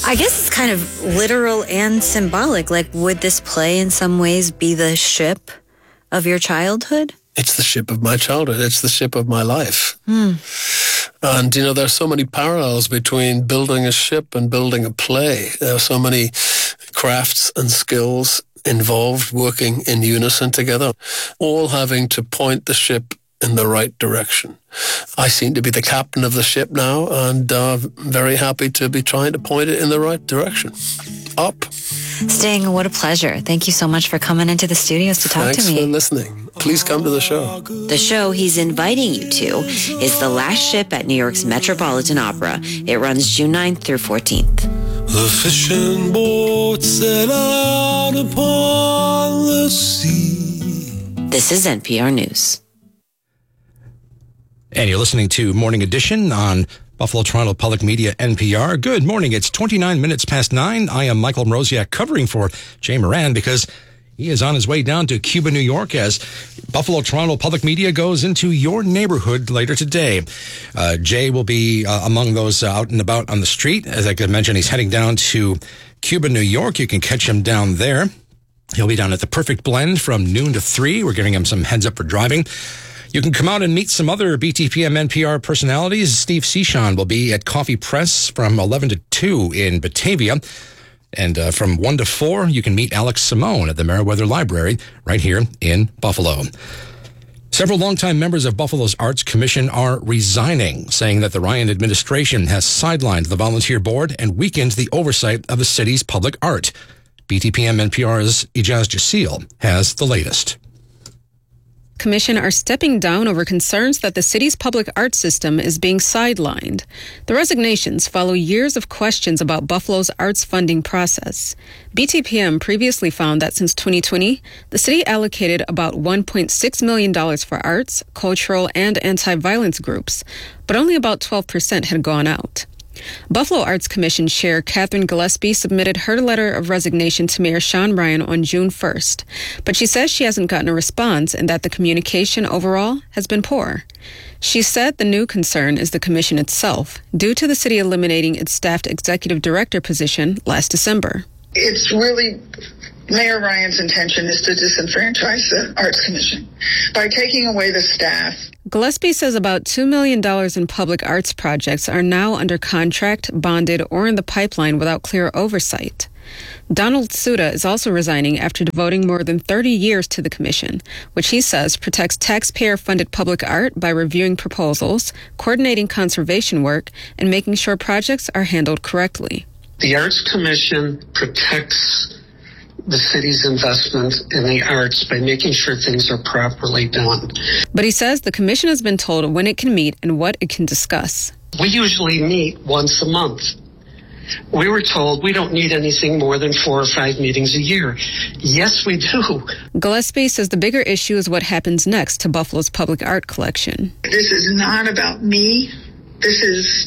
I guess it's kind of literal and symbolic. Like, would this play in some ways be the ship of your childhood? It's the ship of my childhood. It's the ship of my life. And, there's so many parallels between building a ship and building a play. There are so many crafts and skills involved working in unison together, all having to point the ship in the right direction. I seem to be the captain of the ship now, and very happy to be trying to point it in the right direction. Up. Sting, what a pleasure. Thank you so much for coming into the studios to talk to me. Thanks for listening. Please come to the show. The show he's inviting you to is The Last Ship at New York's Metropolitan Opera. It runs June 9th through 14th. The fishing boat set out upon the sea. This is NPR News. And you're listening to Morning Edition on Buffalo Toronto Public Media, NPR. Good morning. It's 29 minutes past 9. I am Michael Mroziak covering for Jay Moran because he is on his way down to Cuba, New York as Buffalo Toronto Public Media goes into your neighborhood later today. Jay will be among those out and about on the street. As I could mention, he's heading down to Cuba, New York. You can catch him down there. He'll be down at the Perfect Blend from noon to 3. We're giving him some heads up for driving. You can come out and meet some other BTPM NPR personalities. Steve Cichon will be at Coffee Press from 11 to 2 in Batavia. And from 1 to 4, you can meet Alex Simone at the Meriwether Library right here in Buffalo. Several longtime members of Buffalo's Arts Commission are resigning, saying that the Ryan administration has sidelined the volunteer board and weakened the oversight of the city's public art. BTPM NPR's Ijaz Jasil has the latest. Commission are stepping down over concerns that the city's public art system is being sidelined. The resignations follow years of questions about Buffalo's arts funding process. BTPM previously found that since 2020, the city allocated about $1.6 million for arts, cultural, and anti-violence groups, but only about 12% had gone out. Buffalo Arts Commission Chair Catherine Gillespie submitted her letter of resignation to Mayor Sean Ryan on June 1st, but she says she hasn't gotten a response and that the communication overall has been poor. She said the new concern is the commission itself, due to the city eliminating its staffed executive director position last December. It's really Mayor Ryan's intention is to disenfranchise the Arts Commission by taking away the staff. Gillespie says about $2 million in public arts projects are now under contract, bonded, or in the pipeline without clear oversight. Donald Suda is also resigning after devoting more than 30 years to the commission, which he says protects taxpayer-funded public art by reviewing proposals, coordinating conservation work, and making sure projects are handled correctly. The Arts Commission protects the city's investment in the arts by making sure things are properly done. But he says the commission has been told when it can meet and what it can discuss. We usually meet once a month. We were told we don't need anything more than 4 or 5 meetings a year. Yes, we do. Gillespie says the bigger issue is what happens next to Buffalo's public art collection. This is not about me. This is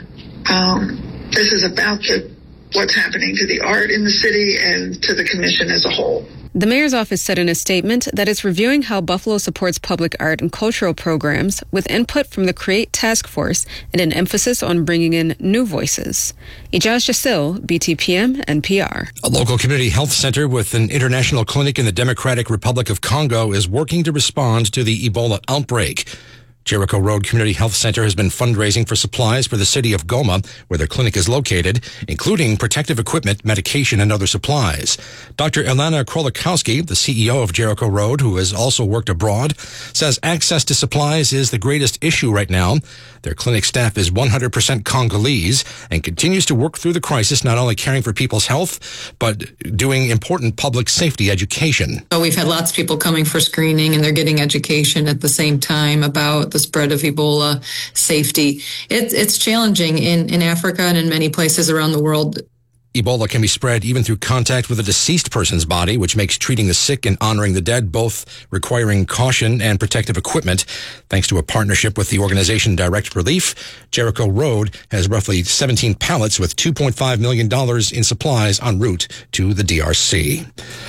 about what's happening to the art in the city and to the commission as a whole. The mayor's office said in a statement that it's reviewing how Buffalo supports public art and cultural programs with input from the CREATE task force and an emphasis on bringing in new voices. Ijaz Jasil, BTPM, NPR. A local community health center with an international clinic in the Democratic Republic of Congo is working to respond to the Ebola outbreak. Jericho Road Community Health Center has been fundraising for supplies for the city of Goma, where their clinic is located, including protective equipment, medication, and other supplies. Dr. Ilana Krolikowski, the CEO of Jericho Road, who has also worked abroad, says access to supplies is the greatest issue right now. Their clinic staff is 100% Congolese and continues to work through the crisis, not only caring for people's health, but doing important public safety education. So we've had lots of people coming for screening, and they're getting education at the same time about the spread of Ebola, safety. It's challenging in Africa and in many places around the world. Ebola can be spread even through contact with a deceased person's body, which makes treating the sick and honoring the dead both requiring caution and protective equipment. Thanks to a partnership with the organization Direct Relief, Jericho Road has roughly 17 pallets with $2.5 million in supplies en route to the DRC.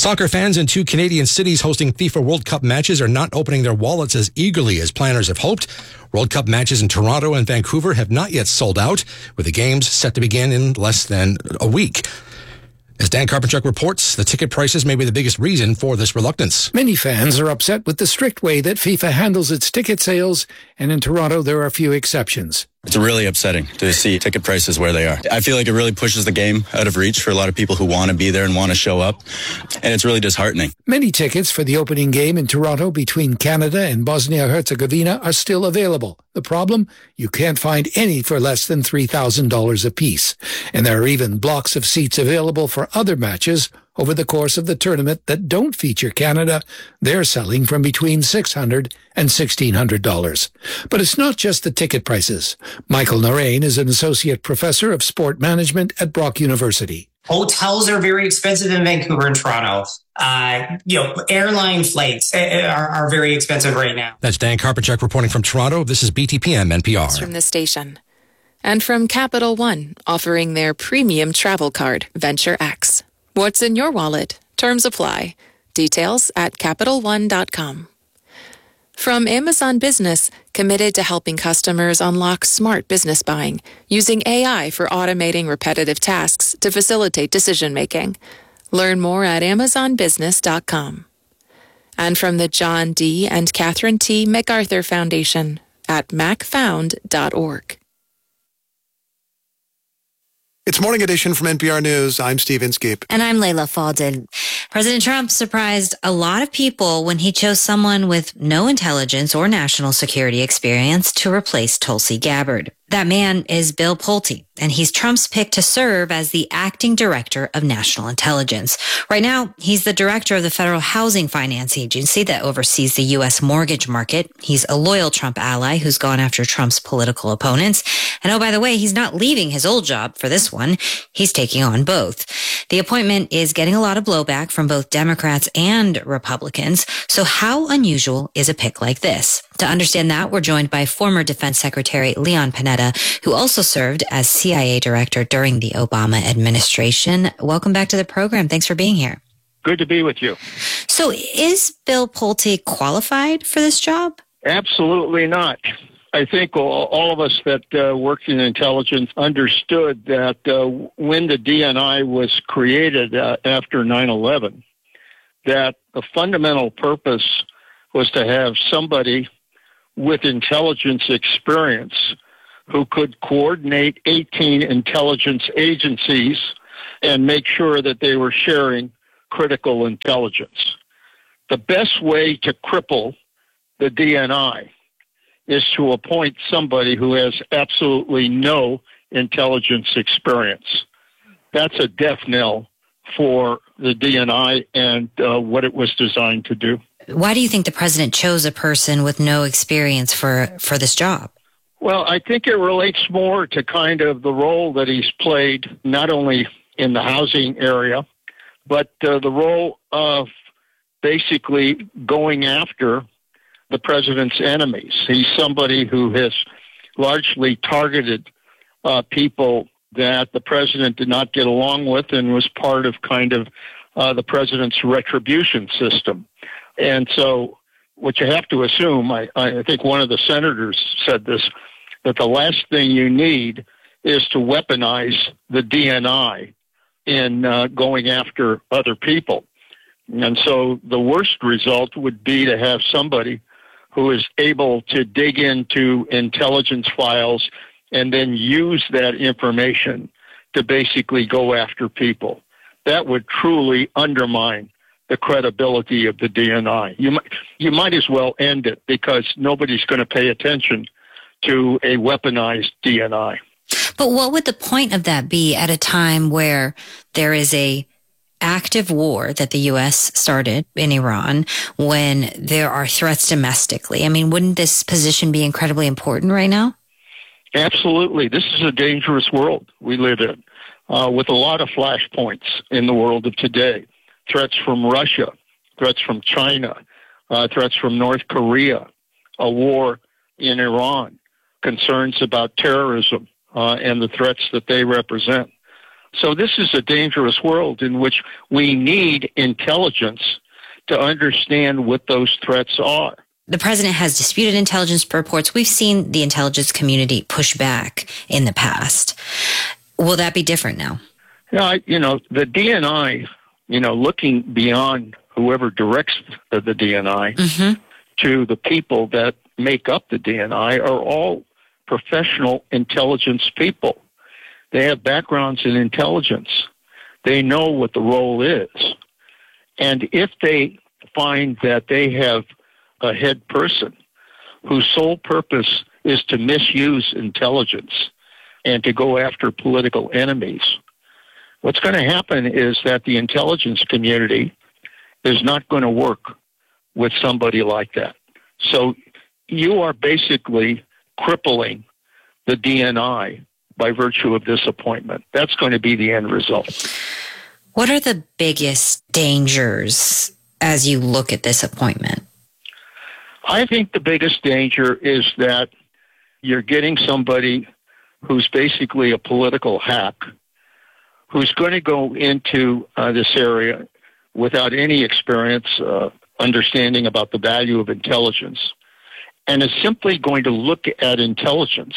Soccer fans in 2 Canadian cities hosting FIFA World Cup matches are not opening their wallets as eagerly as planners have hoped. World Cup matches in Toronto and Vancouver have not yet sold out, with the games set to begin in less than a week. As Dan Carpenchuk reports, the ticket prices may be the biggest reason for this reluctance. Many fans are upset with the strict way that FIFA handles its ticket sales, and in Toronto there are a few exceptions. It's really upsetting to see ticket prices where they are. I feel like it really pushes the game out of reach for a lot of people who want to be there and want to show up, and it's really disheartening. Many tickets for the opening game in Toronto between Canada and Bosnia-Herzegovina are still available. The problem? You can't find any for less than $3,000 apiece. And there are even blocks of seats available for other matches over the course of the tournament that don't feature Canada. They're selling from between $600 and $1,600. But it's not just the ticket prices. Michael Narain is an associate professor of sport management at Brock University. Hotels are very expensive in Vancouver and Toronto. Airline flights are very expensive right now. That's Dan Carpenchuk reporting from Toronto. This is BTPM NPR. From the station. And from Capital One, offering their premium travel card, Venture X. What's in your wallet? Terms apply. Details at CapitalOne.com. From Amazon Business, committed to helping customers unlock smart business buying, using AI for automating repetitive tasks to facilitate decision-making. Learn more at AmazonBusiness.com. And from the John D. and Catherine T. MacArthur Foundation at macfound.org. It's Morning Edition from NPR News. I'm Steve Inskeep. And I'm Layla Faldin. President Trump surprised a lot of people when he chose someone with no intelligence or national security experience to replace Tulsi Gabbard. That man is Bill Pulte, and he's Trump's pick to serve as the acting director of national intelligence. Right now, he's the director of the Federal Housing Finance Agency that oversees the U.S. mortgage market. He's a loyal Trump ally who's gone after Trump's political opponents. And oh, by the way, he's not leaving his old job for this one. He's taking on both. The appointment is getting a lot of blowback from both Democrats and Republicans. So how unusual is a pick like this? To understand that, we're joined by former Defense Secretary Leon Panetta, who also served as CIA director during the Obama administration. Welcome back to the program. Thanks for being here. Good to be with you. So is Bill Pulte qualified for this job? Absolutely not. I think all of us that worked in intelligence understood that when the DNI was created after 9/11, that the fundamental purpose was to have somebody with intelligence experience who could coordinate 18 intelligence agencies and make sure that they were sharing critical intelligence. The best way to cripple the DNI is to appoint somebody who has absolutely no intelligence experience. That's a death knell for the DNI and what it was designed to do. Why do you think the president chose a person with no experience for this job? Well, I think it relates more to kind of the role that he's played, not only in the housing area, but the role of basically going after the president's enemies. He's somebody who has largely targeted people that the president did not get along with and was part of kind of the president's retribution system. And so what you have to assume, I think one of the senators said this, that the last thing you need is to weaponize the DNI in going after other people. And so the worst result would be to have somebody who is able to dig into intelligence files and then use that information to basically go after people. That would truly undermine the credibility of the DNI. You might as well end it because nobody's going to pay attention to a weaponized DNI. But what would the point of that be at a time where there is a active war that the U.S. started in Iran, when there are threats domestically? I mean, wouldn't this position be incredibly important right now? Absolutely. This is a dangerous world we live in, with a lot of flashpoints in the world of today. Threats from Russia, threats from China, threats from North Korea, a war in Iran, concerns about terrorism and the threats that they represent. So this is a dangerous world in which we need intelligence to understand what those threats are. The president has disputed intelligence reports. We've seen the intelligence community push back in the past. Will that be different now? Yeah, the DNI, looking beyond whoever directs the DNI to the people that make up the DNI are all professional intelligence people. They have backgrounds in intelligence. They know what the role is. And if they find that they have a head person whose sole purpose is to misuse intelligence and to go after political enemies, what's going to happen is that the intelligence community is not going to work with somebody like that. So you are basically crippling the DNI by virtue of this appointment. That's going to be the end result. What are the biggest dangers as you look at this appointment? I think the biggest danger is that you're getting somebody who's basically a political hack, who's going to go into this area without any experience, understanding about the value of intelligence, and is simply going to look at intelligence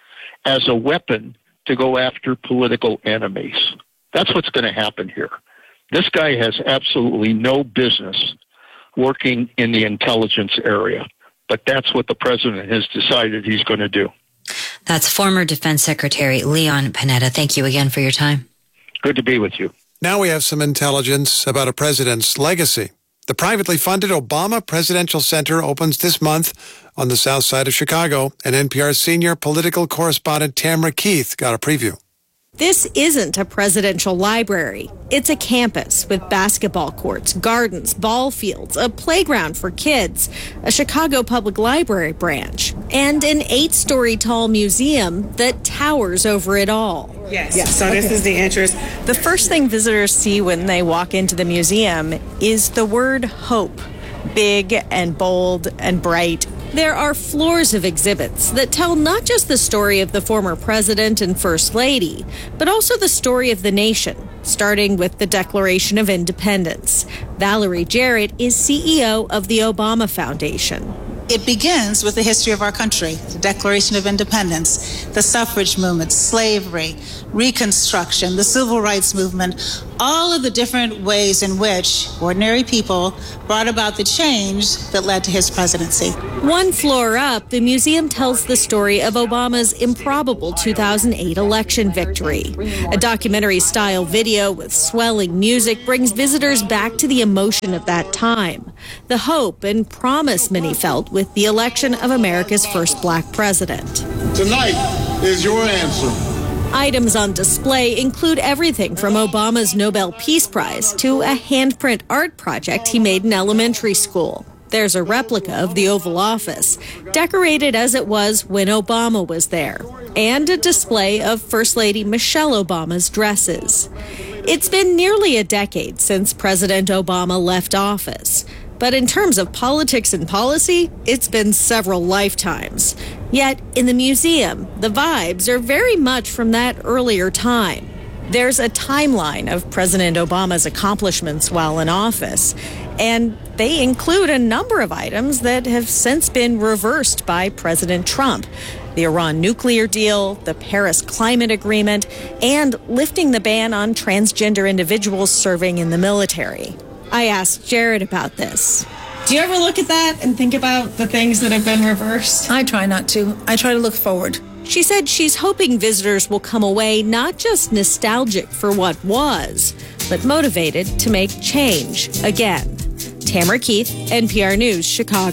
as a weapon to go after political enemies. That's what's going to happen here. This guy has absolutely no business working in the intelligence area, but that's what the president has decided he's going to do. That's former Defense Secretary Leon Panetta. Thank you again for your time. Good to be with you. Now we have some intelligence about a president's legacy. The privately funded Obama Presidential Center opens this month on the south side of Chicago, and NPR senior political correspondent Tamara Keith got a preview. This isn't a presidential library. It's a campus with basketball courts, gardens, ball fields, a playground for kids, a Chicago Public Library branch, and an 8-story tall museum that towers over it all. Yes. So this is the entrance. The first thing visitors see when they walk into the museum is the word hope, big and bold and bright. There are floors of exhibits that tell not just the story of the former president and first lady, but also the story of the nation, starting with the Declaration of Independence. Valerie Jarrett is CEO of the Obama Foundation. It begins with the history of our country, the Declaration of Independence, the suffrage movement, slavery, Reconstruction, the Civil Rights Movement, all of the different ways in which ordinary people brought about the change that led to his presidency. One floor up, the museum tells the story of Obama's improbable 2008 election victory. A documentary-style video with swelling music brings visitors back to the emotion of that time, the hope and promise many felt with the election of America's first black president. Tonight is your answer. Items on display include everything from Obama's Nobel Peace Prize to a handprint art project he made in elementary school. There's a replica of the Oval Office, decorated as it was when Obama was there, and a display of First Lady Michelle Obama's dresses. It's been nearly a decade since President Obama left office. But in terms of politics and policy, it's been several lifetimes. Yet, in the museum, the vibes are very much from that earlier time. There's a timeline of President Obama's accomplishments while in office, and they include a number of items that have since been reversed by President Trump. The Iran nuclear deal, the Paris Climate Agreement, and lifting the ban on transgender individuals serving in the military. I asked Jared about this. Do you ever look at that and think about the things that have been reversed? I try not to. I try to look forward. She said she's hoping visitors will come away not just nostalgic for what was, but motivated to make change again. Tamara Keith, NPR News, Chicago.